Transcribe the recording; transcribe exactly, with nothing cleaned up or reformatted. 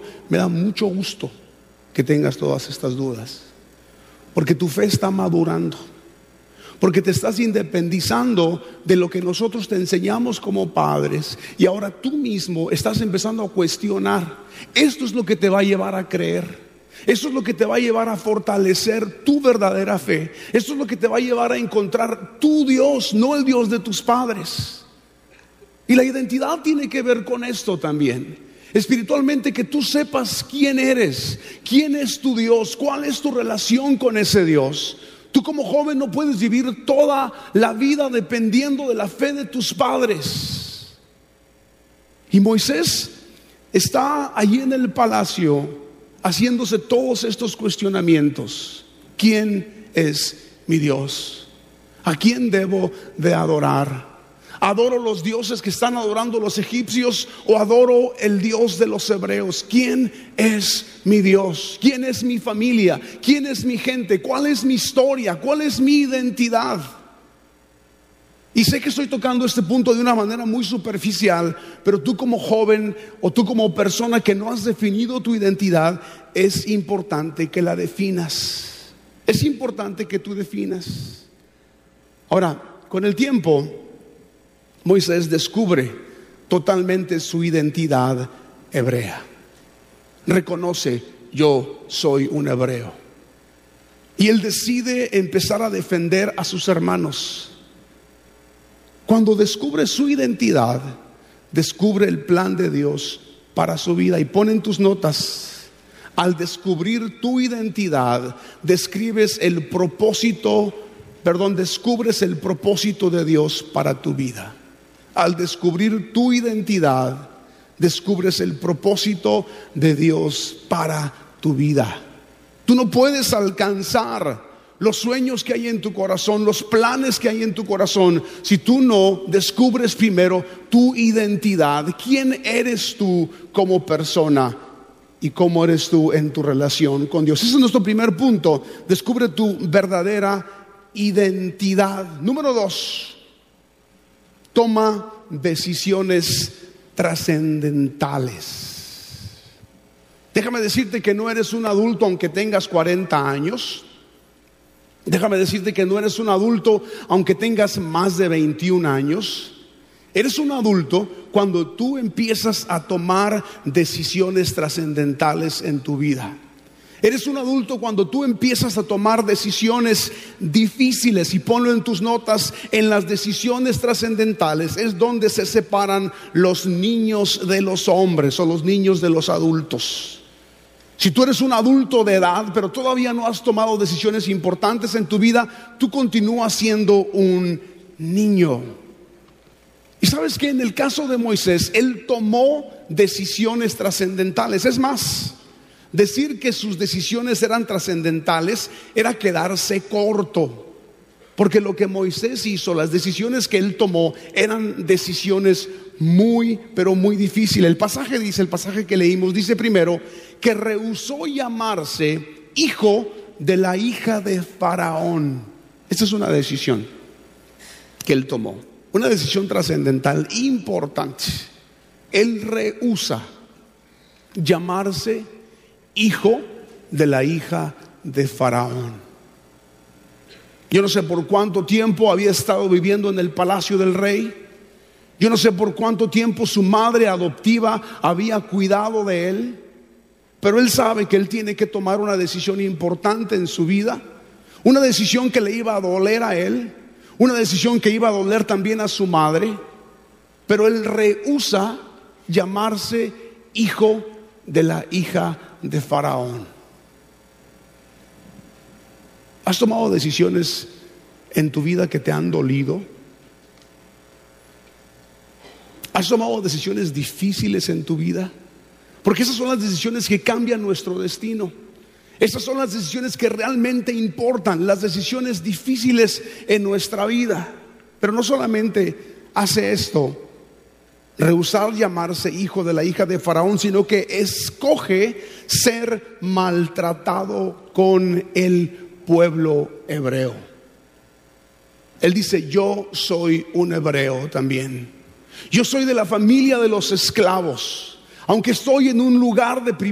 me da mucho gusto que tengas todas estas dudas, porque tu fe está madurando, porque te estás independizando de lo que nosotros te enseñamos como padres, y ahora tú mismo estás empezando a cuestionar. Esto es lo que te va a llevar a creer. Esto es lo que te va a llevar a fortalecer tu verdadera fe. Esto es lo que te va a llevar a encontrar tu Dios, no el Dios de tus padres. Y la identidad tiene que ver con esto también. Espiritualmente, que tú sepas quién eres, quién es tu Dios, cuál es tu relación con ese Dios. Tú como joven no puedes vivir toda la vida dependiendo de la fe de tus padres. Y Moisés está allí en el palacio haciéndose todos estos cuestionamientos. ¿Quién es mi Dios? ¿A quién debo de adorar? ¿Adoro los dioses que están adorando los egipcios o adoro el Dios de los hebreos? ¿Quién es mi Dios? ¿Quién es mi familia? ¿Quién es mi gente? ¿Cuál es mi historia? ¿Cuál es mi identidad? Y sé que estoy tocando este punto de una manera muy superficial, pero tú como joven o tú como persona que no has definido tu identidad, es importante que la definas. Es importante que tú definas. Ahora, con el tiempo, Moisés descubre totalmente su identidad hebrea. Reconoce: yo soy un hebreo. Y él decide empezar a defender a sus hermanos. Cuando descubre su identidad, descubre el plan de Dios para su vida. Y pon en tus notas: al descubrir tu identidad, describes el propósito, perdón, descubres el propósito de Dios para tu vida. Al descubrir tu identidad, descubres el propósito de Dios para tu vida. Tú no puedes alcanzar los sueños que hay en tu corazón, los planes que hay en tu corazón, si tú no descubres primero tu identidad. ¿Quién eres tú como persona? ¿Y cómo eres tú en tu relación con Dios? Ese es nuestro primer punto. Descubre tu verdadera identidad. Número dos, toma decisiones trascendentales. Déjame decirte que no eres un adulto aunque tengas cuarenta años. Déjame decirte que no eres un adulto aunque tengas más de veintiún años. Eres un adulto cuando tú empiezas a tomar decisiones trascendentales en tu vida. Eres un adulto cuando tú empiezas a tomar decisiones difíciles. Y ponlo en tus notas: en las decisiones trascendentales es donde se separan los niños de los hombres o los niños de los adultos. Si tú eres un adulto de edad, pero todavía no has tomado decisiones importantes en tu vida, tú continúas siendo un niño. Y sabes que en el caso de Moisés, él tomó decisiones trascendentales. Es más, decir que sus decisiones eran trascendentales era quedarse corto. Porque lo que Moisés hizo, las decisiones que él tomó, eran decisiones muy, pero muy difíciles. El pasaje dice, el pasaje que leímos, dice primero que rehusó llamarse hijo de la hija de Faraón. Esta es una decisión que él tomó, una decisión trascendental importante. Él rehúsa llamarse hijo de la hija de Faraón. Yo no sé por cuánto tiempo había estado viviendo en el palacio del rey. Yo no sé por cuánto tiempo su madre adoptiva había cuidado de él. Pero él sabe que él tiene que tomar una decisión importante en su vida. Una decisión que le iba a doler a él. Una decisión que iba a doler también a su madre. Pero él rehúsa llamarse hijo de la hija de Faraón. ¿Has tomado decisiones en tu vida que te han dolido? ¿Has tomado decisiones difíciles en tu vida? Porque esas son las decisiones que cambian nuestro destino. Esas son las decisiones que realmente importan, las decisiones difíciles en nuestra vida. Pero no solamente hace esto, rehusar llamarse hijo de la hija de Faraón, sino que escoge ser maltratado con el pueblo hebreo. Él dice: yo soy un hebreo también. Yo soy de la familia de los esclavos. Aunque estoy en un lugar de privilegio,